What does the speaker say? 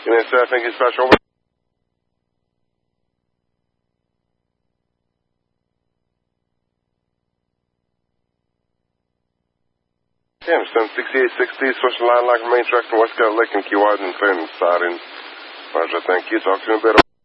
Yes, sir. Thank you, Dispatch. Over. Yeah, I'm 6860, switching line like main track from Westcott Lake and Key Wise and Clinton siding. Roger, thank you. Talk to you in a bit.